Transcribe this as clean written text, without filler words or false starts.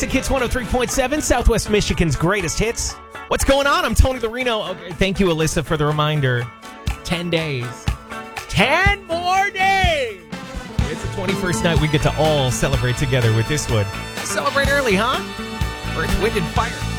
Hits 103.7, Southwest Michigan's greatest hits. What's going on? I'm Tony the Reno. Okay, thank you, Alyssa, for the reminder. 10 days. 10 more days! It's the 21st night we get to all celebrate together with this one. Celebrate early, huh? Earth, Wind, and Fire.